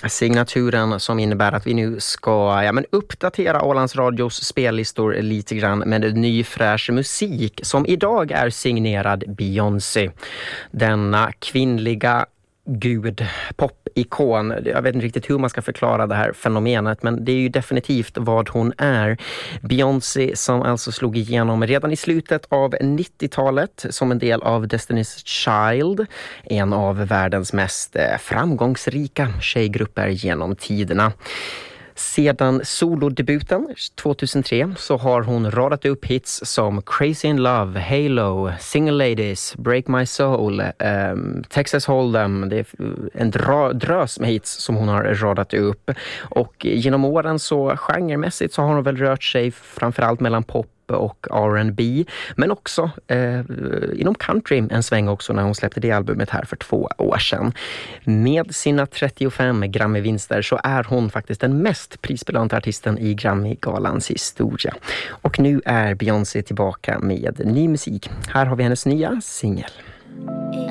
Signaturen som innebär att vi nu ska uppdatera Ålands Radios spellistor lite grann med ny fräsch musik som idag är signerad Beyoncé. Denna kvinnliga popikon. Jag vet inte riktigt hur man ska förklara det här fenomenet, men det är ju definitivt vad hon är. Beyoncé som alltså slog igenom redan i slutet av 90-talet som en del av Destiny's Child, en av världens mest framgångsrika tjejgrupper genom tiderna. Sedan solodebuten 2003 så har hon radat upp hits som Crazy in Love, Halo, Single Ladies, Break My Soul, Texas Hold'em. Det är en drös med hits som hon har radat upp. Och genom åren så genremässigt så har hon väl rört sig framförallt mellan pop och R&B, men också inom country en sväng också när hon släppte det albumet här för 2 år sedan. Med sina 35 Grammy-vinster så är hon faktiskt den mest prisbelönta artisten i Grammy-galans historia. Och nu är Beyoncé tillbaka med ny musik. Här har vi hennes nya singel.